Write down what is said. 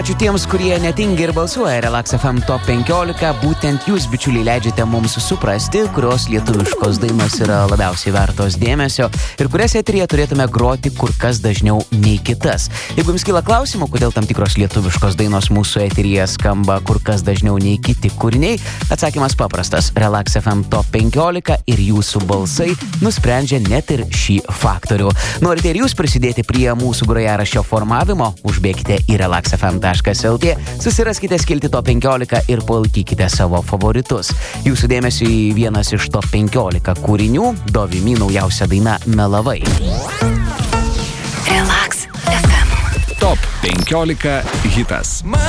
Ačiū tiems, kurie netingi ir balsuoja Relax FM Top 15. Būtent jūs, bičiuliai, leidžiate mums suprasti, kurios lietuviškos dainos yra labiausiai vertos dėmesio ir kurias eteryje turėtume groti kur kas dažniau nei kitas. Jeigu jums kyla klausimų, kodėl tam tikros lietuviškos dainos mūsų eteryje skamba kur kas dažniau nei kiti kūriniai, atsakymas paprastas. Relax FM Top 15 ir jūsų balsai nusprendžia net ir šį faktorių. Norite ir jūs prisidėti prie mūsų grojaraščio formavimo? Užbėkite į relaxfm.lt, susiraskite skiltį Top 15 ir palaikykite savo favoritus. Jūsų dėmesiui vienas iš Top 15 kūrinių, Dovimi naujausia daina Melavai. Relax FM Top 15 hitas.